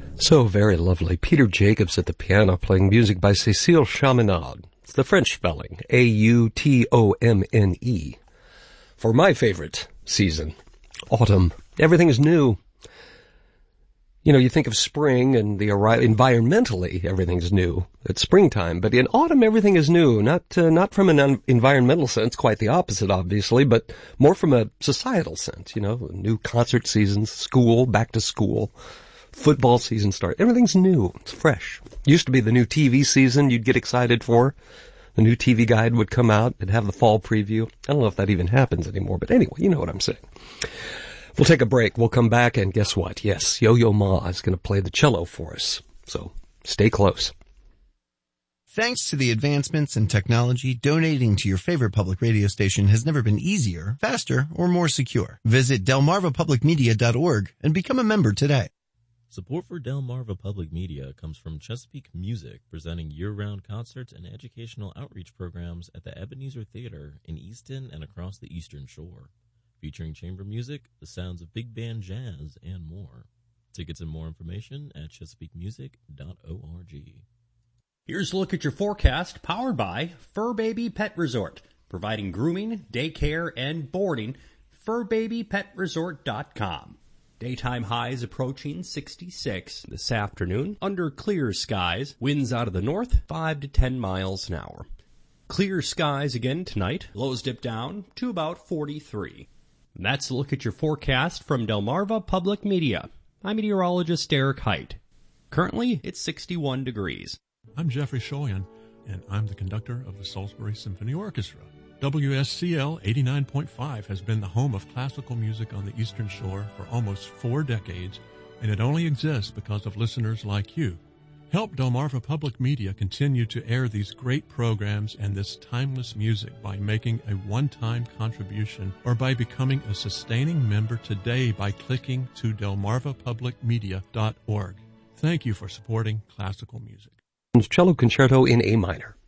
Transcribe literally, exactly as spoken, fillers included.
So very lovely. Peter Jacobs at the piano playing music by Cécile Chaminade. It's the French spelling, A U T O M N E. For my favorite season, autumn. Everything is new. You know, you think of spring and the environmentally everything's new. It's springtime, but in autumn everything is new. Not uh, not from an un- environmental sense, quite the opposite, obviously, but more from a societal sense. You know, new concert seasons, school, back to school. Football season start. Everything's new. It's fresh. Used to be the new T V season you'd get excited for. The new T V guide would come out. It'd have the fall preview. I don't know if that even happens anymore, but anyway, you know what I'm saying. We'll take a break. We'll come back, and guess what? Yes, Yo-Yo Ma is going to play the cello for us. So stay close. Thanks to the advancements in technology, donating to your favorite public radio station has never been easier, faster, or more secure. Visit delmarva public media dot org and become a member today. Support for Delmarva Public Media comes from Chesapeake Music, presenting year-round concerts and educational outreach programs at the Ebenezer Theater in Easton and across the Eastern Shore, featuring chamber music, the sounds of big band jazz, and more. Tickets and more information at chesapeake music dot org. Here's a look at your forecast, powered by Fur Baby Pet Resort, providing grooming, daycare, and boarding. fur baby pet resort dot com. Daytime highs approaching sixty-six this afternoon. Under clear skies, winds out of the north, five to ten miles an hour. Clear skies again tonight. Lows dip down to about forty-three. And that's a look at your forecast from Delmarva Public Media. I'm meteorologist Derek Height. Currently, it's sixty-one degrees. I'm Jeffrey Shoyan, and I'm the conductor of the Salisbury Symphony Orchestra. W S C L eighty-nine point five has been the home of classical music on the Eastern Shore for almost four decades, and it only exists because of listeners like you. Help Delmarva Public Media continue to air these great programs and this timeless music by making a one-time contribution or by becoming a sustaining member today by clicking to delmarva public media dot org. Thank you for supporting classical music. Cello Concerto in A minor.